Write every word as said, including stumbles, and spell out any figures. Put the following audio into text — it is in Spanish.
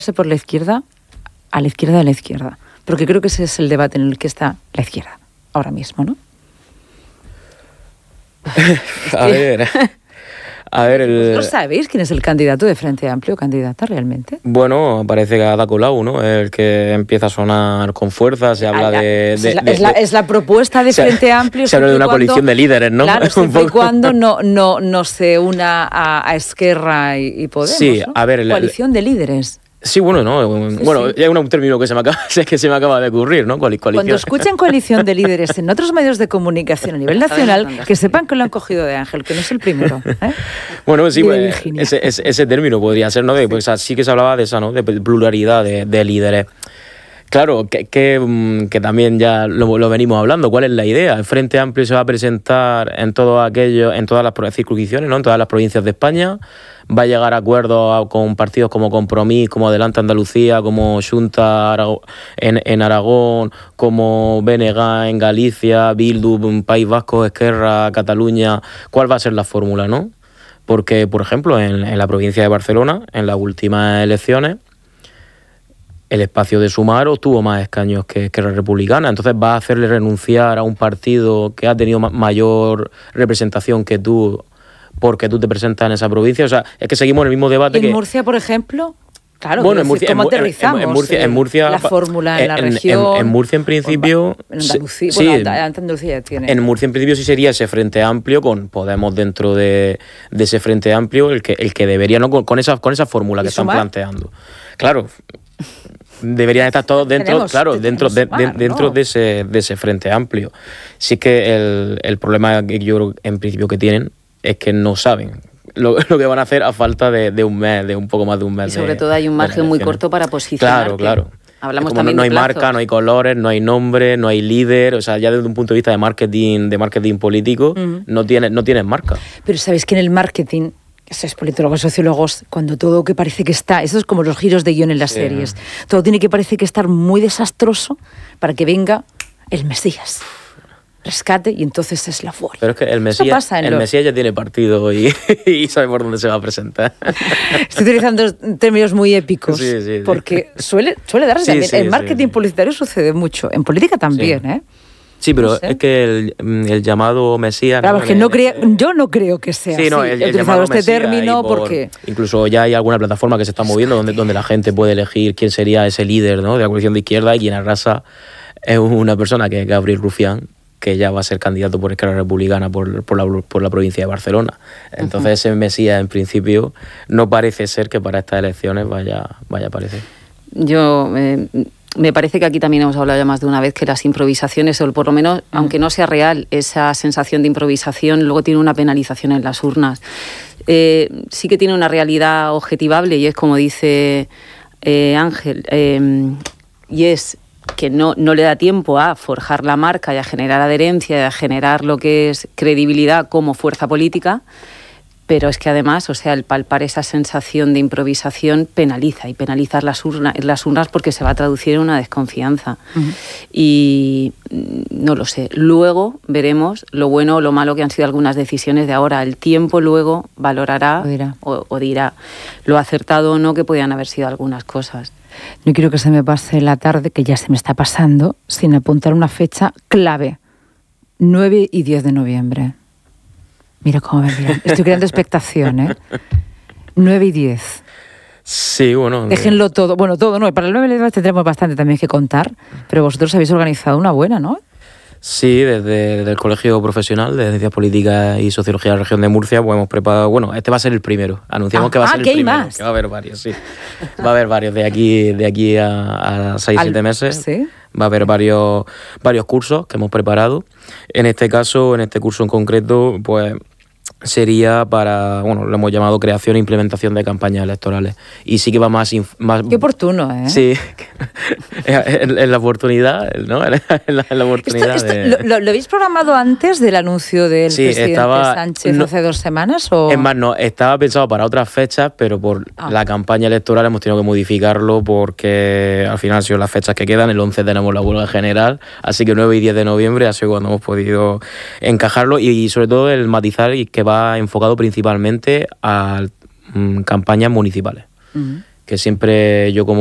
por la izquierda, a la izquierda de la izquierda. Porque creo que ese es el debate en el que está la izquierda ahora mismo, ¿no? a ver... A ver, el... ¿No sabéis quién es el candidato de Frente Amplio, candidata realmente? Bueno, parece que Ada Colau, ¿no? El que empieza a sonar con fuerza, se habla de... de, es, la, de, es, la, es la propuesta de Frente se, Amplio. Se habla de una cuando, coalición de líderes, ¿no? Claro, siempre y cuando no, no, no se una a, a Esquerra y, y Podemos, sí, ¿no? a ver... El, coalición de líderes. Sí, bueno, no, sí, bueno, sí. Ya es un término que se me acaba, que se me acaba de ocurrir, ¿no? Coalición. Cuando escuchen coalición de líderes en otros medios de comunicación a nivel nacional, que sepan que lo han cogido de Ángel, que no es el primero. ¿eh? Bueno, sí, pues, ese, ese, ese término podría ser, ¿no? De, pues así que se hablaba de esa, ¿no? De pluralidad de, de líderes. Claro, que, que, que también ya lo, lo venimos hablando. ¿Cuál es la idea? El Frente Amplio se va a presentar en todo aquello, en todas las circunscripciones, ¿no? En todas las provincias de España. Va a llegar a acuerdos con partidos como Compromís, como Adelante Andalucía, como Xunta en, en Aragón, como B N G en Galicia, Bildu, País Vasco, Esquerra, Cataluña. ¿Cuál va a ser la fórmula, no? Porque, por ejemplo, en, en la provincia de Barcelona, en las últimas elecciones, el espacio de Sumar obtuvo más escaños que Esquerra Republicana. Entonces va a hacerle renunciar a un partido que ha tenido mayor representación que tú, porque tú te presentas en esa provincia. O sea, es que seguimos en el mismo debate. ¿Y en que... Murcia, por ejemplo? Claro, bueno, en Murcia, ¿cómo en, aterrizamos? En, en, Murcia, en Murcia, la fórmula en, en la en, región. En, en Murcia, en principio. En Andalucía, sí, bueno, Andalucía ya tiene. En Murcia, en principio, sí sería ese Frente Amplio, con Podemos dentro de, de ese Frente Amplio, el que, el que debería, ¿no? Con, con, esa, con esa fórmula que están planteando. Claro. Deberían estar todos dentro, tenemos, claro, dentro, de, sumar, de, dentro ¿no? de, ese, de ese Frente Amplio. Sí que el, el problema que yo creo en principio que tienen es que no saben lo, lo que van a hacer a falta de, de un mes, de un poco más de un mes. Y sobre de, todo hay un margen muy corto para posicionar. Claro, claro. Hablamos como también no, no de hay plazos. marca, no hay colores, no hay nombre, no hay líder. O sea, ya desde un punto de vista de marketing, de marketing político, uh-huh. no tienes, no tienes marca. Pero sabéis que en el marketing, sois politólogos, sociólogos, cuando todo que parece que está, eso es como los giros de guión en las sí. series, todo tiene que parecer que estar muy desastroso para que venga el Mesías, rescate, y entonces es la euforia. Pero es que el Mesías, el lo... Mesías ya tiene partido y, y sabe por dónde se va a presentar. Estoy utilizando términos muy épicos, sí, sí, sí. porque suele, suele darse sí, también. Sí, en marketing sí, publicitario sí. sucede mucho, en política también, sí. ¿eh? Sí, pero no sé. Es que el, el llamado Mesías... Claro, ¿no? Es que no crea, yo no creo que sea sí, no, así. El, He el utilizado este Mesías término por, porque... Incluso ya hay alguna plataforma que se está moviendo donde, donde la gente puede elegir quién sería ese líder, ¿no? De la coalición de izquierda, y quien arrasa es una persona que es Gabriel Rufián, que ya va a ser candidato por Esquerra Republicana por, por, la, por la provincia de Barcelona. Entonces uh-huh. ese Mesías, en principio, no parece ser que para estas elecciones vaya, vaya a aparecer. Yo... Eh... Me parece que aquí también hemos hablado ya más de una vez que las improvisaciones, o por lo menos, mm. aunque no sea real, esa sensación de improvisación luego tiene una penalización en las urnas. Eh, sí que tiene una realidad objetivable, y es como dice eh, Ángel, eh, y es que no, no le da tiempo a forjar la marca y a generar adherencia y a generar lo que es credibilidad como fuerza política. Pero es que además, o sea, el palpar esa sensación de improvisación penaliza, y penaliza las urnas, las urnas porque se va a traducir en una desconfianza. Uh-huh. Y no lo sé. Luego veremos lo bueno o lo malo que han sido algunas decisiones de ahora. El tiempo luego valorará o dirá, o, o dirá lo acertado o no que podían haber sido algunas cosas. No quiero que se me pase la tarde, que ya se me está pasando, sin apuntar una fecha clave. nueve y diez de noviembre. Mira cómo me miran. Estoy creando expectación, ¿eh? nueve y diez. Sí, bueno. Déjenlo todo. Bueno, todo, ¿no? Para el nueve y diez tendremos bastante también que contar, pero vosotros habéis organizado una buena, ¿no? Sí, desde, desde el Colegio Profesional de Ciencias Políticas y Sociología de la Región de Murcia, pues hemos preparado... Bueno, este va a ser el primero. Anunciamos ah, que va a ser ah, el ¿que primero. Hay más? Que va a haber varios, sí. Va a haber varios de aquí, de aquí a, a seis, Al, siete meses. ¿sí? Va a haber varios, varios cursos que hemos preparado. En este caso, en este curso en concreto, pues... sería para, bueno, lo hemos llamado creación e implementación de campañas electorales. Y sí que va más... más Qué oportuno, ¿eh? Sí, en, en la oportunidad, ¿no? En la, en la oportunidad esto, esto, de... ¿lo, ¿Lo habéis programado antes del anuncio del sí, presidente estaba, Sánchez no, hace dos semanas? ¿o? Es más, no, estaba pensado para otras fechas, pero por ah. la campaña electoral hemos tenido que modificarlo porque al final han sido las fechas que quedan. El once tenemos la huelga general, así que nueve y diez de noviembre ha sido cuando hemos podido encajarlo, y, y sobre todo el matizar y que va enfocado principalmente a mm, campañas municipales. Uh-huh. que siempre yo como